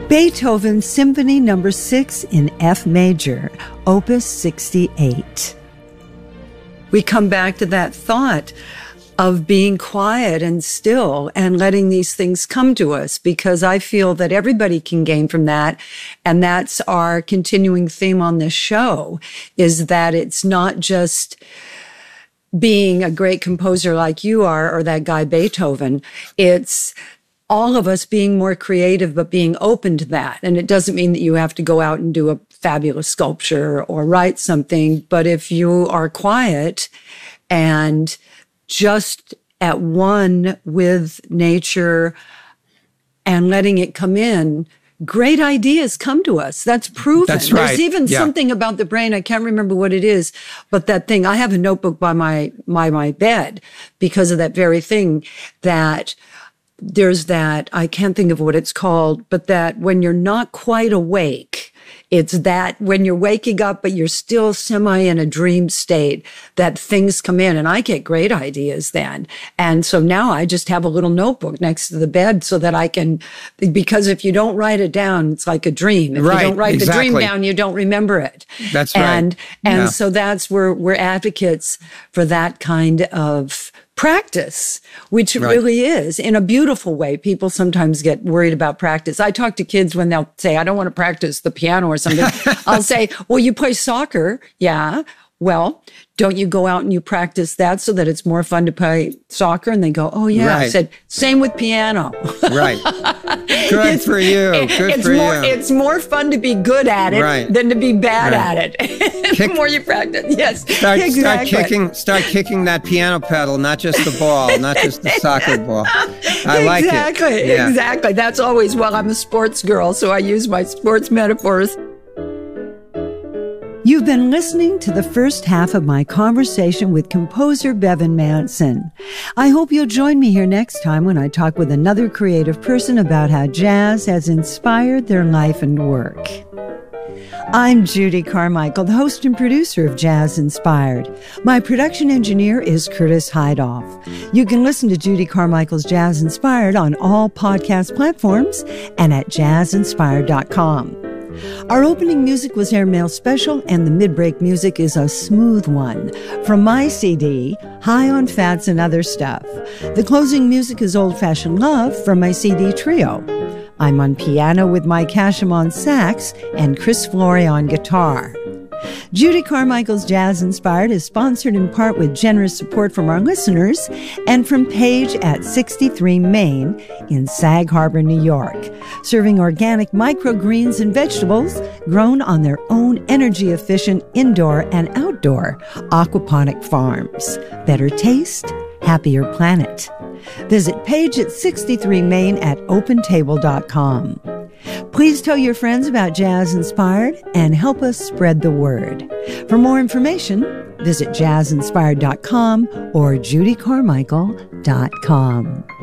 Beethoven Symphony No. 6 in F major, Opus 68. We come back to that thought of being quiet and still and letting these things come to us, because I feel that everybody can gain from that. And that's our continuing theme on this show, is that it's not just being a great composer like you are, or that guy Beethoven. It's all of us being more creative, but being open to that. And it doesn't mean that you have to go out and do a fabulous sculpture or write something. But if you are quiet and just at one with nature and letting it come in, great ideas come to us. That's proven. That's right. There's even something about the brain. I can't remember what it is, but that thing, I have a notebook by my bed because of that very thing, that there's that, I can't think of what it's called, but that when you're not quite awake, it's that when you're waking up, but you're still semi in a dream state, that things come in, and I get great ideas then. And so now I just have a little notebook next to the bed so that I can, because if you don't write it down, it's like a dream. If you don't write the dream down, you don't remember it. That's right. And so that's where we're advocates for that kind of practice, which it really is, in a beautiful way. People sometimes get worried about practice. I talk to kids when they'll say, I don't want to practice the piano or something. I'll say, well, you play soccer. Yeah. Well, don't you go out and you practice that so that it's more fun to play soccer? And they go, oh, yeah. I said, same with piano. Right. Good for you. Good for you. It's more fun to be good at it than to be bad at it. The more you practice. Yes. Start kicking that piano pedal, not just the ball, not just the soccer ball. I like it. Exactly. That's always, well, I'm a sports girl, so I use my sports metaphors. You've been listening to the first half of my conversation with composer Bevan Manson. I hope you'll join me here next time when I talk with another creative person about how jazz has inspired their life and work. I'm Judy Carmichael, the host and producer of Jazz Inspired. My production engineer is Curtis Heidoff. You can listen to Judy Carmichael's Jazz Inspired on all podcast platforms and at jazzinspired.com. Our opening music was Airmail Special, and the mid-break music is a smooth one from my CD, High on Fats and Other Stuff. The closing music is Old Fashioned Love from my CD Trio. I'm on piano with Mike Hashem on sax and Chris Flory on guitar. Judy Carmichael's Jazz Inspired is sponsored in part with generous support from our listeners and from Page at 63 Main in Sag Harbor, New York, serving organic microgreens and vegetables grown on their own energy-efficient indoor and outdoor aquaponic farms. Better taste, happier planet. Visit Page at 63 Main at opentable.com. Please tell your friends about Jazz Inspired and help us spread the word. For more information, visit jazzinspired.com or judycarmichael.com.